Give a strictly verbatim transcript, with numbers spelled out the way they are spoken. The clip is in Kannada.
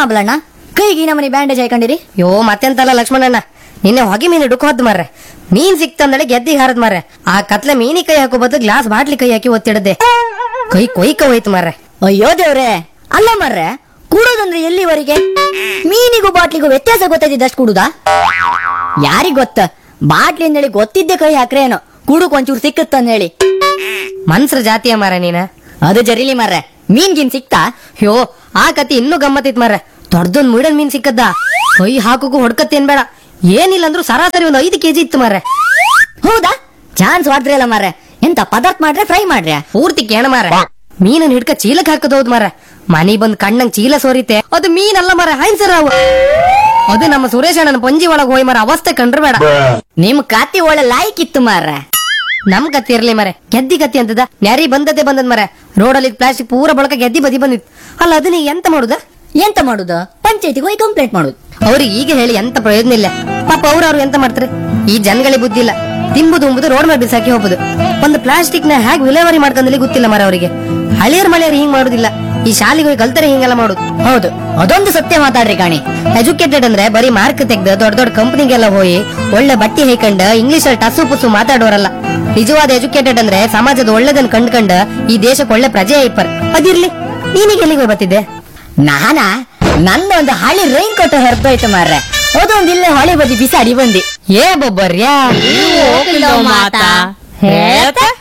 ಮಾಬಲಣ್ಣ ಕೈಗೆ ನಮ್ಮನೆ ಬ್ಯಾಂಡೇಜ್ ಹಾಕೊಂಡಿರಿ. ಯೋ ಮತ್ತೆಂತಲ್ಲ ಲಕ್ಷ್ಮಣಣ್ಣ, ನಿನ್ನೆ ಹೊಗೆ ಮೀನು ಡುಕ್ ಹೊದ್ ಮಾರ್ರೆ. ಮೀನ್ ಸಿಕ್ತಂದಳೆ ಗೆದ್ದಿ ಹಾರದ್ ಮಾರ್ರೆ. ಆ ಕತ್ಲೆ ಮೀನಿ ಕೈ ಹಾಕೋ ಬದಲು ಗ್ಲಾಸ್ ಬಾಟ್ಲಿ ಕೈ ಹಾಕಿ ಒತ್ತಿಡದೆ ಕೈ ಕೊಯ್ಕ ಹೋಯ್ತು ಮಾರ್ರೆ. ಅಯ್ಯೋ ದೇವ್ರೆ, ಅಲ್ಲ ಮಾರ್ರೆ, ಕೂಡೋದಂದ್ರೆ ಎಲ್ಲಿವರೆಗೆ? ಮೀನಿಗೂ ಬಾಟ್ಲಿಗೂ ವ್ಯತ್ಯಾಸ ಗೊತ್ತಾಯ್ತಿದ್ದಷ್ಟು ಕೂಡುದಾ? ಯಾರಿಗ್ ಗೊತ್ತ, ಬಾಟ್ಲಿ ಅಂದೇಳಿ ಗೊತ್ತಿದ್ದೆ ಕೈ ಹಾಕ್ರೆ ಏನೋ ಕೂಡುಕ್ ಒಂಚೂರು ಸಿಕ್ಕತ್ತಂದೇಳಿ. ಮನ್ಸ್ರ ಜಾತಿಯ ಮಾರ ನೀನ. ಅದು ಜರಿಲಿ ಮಾರ್ರೆ, ಮೀನ್ ಗಿನ್ ಸಿಕ್ತಾ? ಯೋ ಆ ಕತಿ ಇನ್ನೂ ಗಮ್ಮತ್ತಿತ್ ಮಾರ್ರೆ. ದೊಡ್ಡದೊಂದ್ ಮುಡನ್ ಮೀನ್ ಸಿಕ್ಕದ್ದ, ಕೈ ಹಾಕೋಕು ಹೊಡ್ಕತ್ತೇನ್ ಬೇಡ, ಏನಿಲ್ಲ ಅಂದ್ರೂ ಸರಾಸರಿ ಒಂದು ಐದು ಕೆಜಿ ಇತ್ತು ಮಾರ್ರೆ. ಹೌದಾ? ಚಾನ್ಸ್ ವಾಡ್ರಿ ಅಲ್ಲ ಮಾರ್ರೆ. ಎಂತ ಪದಾರ್ಥ ಮಾಡ್ರೆ ಫ್ರೈ ಮಾಡ್ರೆ? ಪೂರ್ತಿ ಕೇಣ ಮಾರ್ರೆ. ಮೀನನ್ ಹಿಡ್ಕ ಚೀಲಕ್ ಹಾಕದೌದ್ ಮಾರ್ರೆ. ಮನಿ ಬಂದ್ ಕಣ್ಣಂಗ್ ಚೀಲ ಸೋರಿತೆ, ಅದು ಮೀನಲ್ಲ ಮಾರ್ರೆ, ಹೈನ್ಸರ್ ಅವು. ಅದು ನಮ್ಮ ಸುರೇಶ್ ಅಣ್ಣನ ಪಂಜಿ ಒಳಗ್ ಹೋಯ್ ಮಾರ ಅವಸ್ಥೆ ಕಂಡ್ರೆ ಬೇಡ. ನಿಮ್ ಕಾತಿ ಒಳ್ಳೆ ಲಾಯ್ಕ್ ಇತ್ತು ಮಾರ್ರೆ. ನಮ್ ಕತ್ತಿ ಇರ್ಲಿ ಮರೆ, ಗೆದ್ದಿ ಕತ್ತಿ ಅಂತದ ನ್ಯಾರಿ ಬಂದದ್ದೇ ಬಂದದ್ ಮರೆ. ರೋಡಲ್ಲಿ ಪ್ಲಾಸ್ಟಿಕ್ ಪೂರ ಬಳಕ ಗೆದ್ದಿ ಬದಿ ಬಂದಿತ್ತು. ಅಲ್ಲ ಅದನ್ನ ಎಂತ ಮಾಡುದ? ಎಂತ ಮಾಡುದು? ಪಂಚಾಯತಿಗೆ ಹೋಗಿ ಕಂಪ್ಲೇಂಟ್ ಮಾಡುದು. ಅವ್ರಿಗೆ ಈಗ ಹೇಳಿ ಎಂತ ಪ್ರಯೋಜನ ಇಲ್ಲ. ಪಾಪ ಅವ್ರು ಅವ್ರು ಎಂತ ಮಾಡ್ತಾರೆ? ಈ ಜನಗಳಿಗೆ ಬುದ್ಧಿ ಇಲ್ಲ. ತಿಂಬುದು ಉಂಬುದು ರೋಡ್ ಮೇಲೆ ಬಿಸಾಕಿ ಹೋಗುದು. ಒಂದು ಪ್ಲಾಸ್ಟಿಕ್ ನ ಹೇಗೆ ವಿಲೇವಾರಿ ಮಾಡ್ಕೊಂಡಲ್ಲಿ ಗೊತ್ತಿಲ್ಲ ಮರ ಅವರಿಗೆ. ಹಳಿಯರ್ ಮಳೆಯರು ಹಿಂಗ್ ಮಾಡುದಿಲ್ಲ, ಈ ಶಾಲೆಗೆ ಹೋಗಿ ಕಲ್ತರೆ ಹಿಂಗೆಲ್ಲ ಮಾಡುದು. ಹೌದು, ಅದೊಂದು ಸತ್ಯ ಮಾತಾಡ್ರಿ ಕಾಣಿ. ಎಜುಕೇಟೆಡ್ ಅಂದ್ರೆ ಬರೀ ಮಾರ್ಕ್ ತೆಗ್ದು ದೊಡ್ಡ ದೊಡ್ಡ ಕಂಪನಿಗೆಲ್ಲ ಹೋಗಿ ಒಳ್ಳೆ ಬಟ್ಟಿ ಹೈಕಂಡ್ ಇಂಗ್ಲಿಷ್ ಅಲ್ಲಿ ಟಸು ಪುಸು ಮಾತಾಡೋರಲ್ಲ. ನಿಜವಾದ ಎಜುಕೇಟೆಡ್ ಅಂದ್ರೆ ಸಮಾಜದ ಒಳ್ಳೆದನ್ನ ಕಂಡ್ಕಂಡ್ ಈ ದೇಶಕ್ಕೆ ಒಳ್ಳೆ ಪ್ರಜೆ ಐಪರ್. ಅದಿರ್ಲಿ, ನೀನೀಗ ಎಲ್ಲಿಗೆ ಬರ್ತಿದ್ದೆ? ನಾನಾ ನಂದೊಂದು ಹಳಿ ರೈನ್ ಕೋಟ್ ಹರಿದೋಯ್ತು ಮಾರ್ರೆ. ಅದೊಂದು ಇಲ್ಲೇ ಹೊಳೆ ಬದಿ ಬಿಸಾಡಿ ಬಂದಿ. ಏ ಬೊಬ್ಬರ್ಯಾ ಮಾತಾ ಹೇಳ್ತಾ